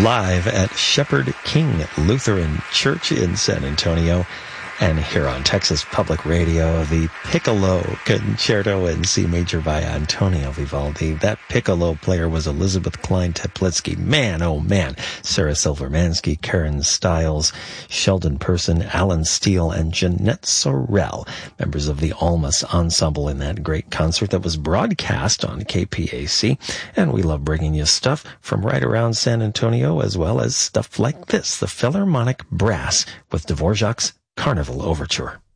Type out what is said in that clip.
live at Shepherd King Lutheran Church in San Antonio. And here on Texas Public Radio, the Piccolo Concerto in C Major by Antonio Vivaldi. That piccolo player was Elizabeth Klein Teplitsky. Man, oh man. Sarah Silvermansky, Karen Stiles, Sheldon Person, Alan Steele, and Jeanette Sorrell, members of the Almas Ensemble in that great concert that was broadcast on KPAC. And we love bringing you stuff from right around San Antonio, as well as stuff like this, the Philharmonic Brass with Dvorak's Carnival Overture.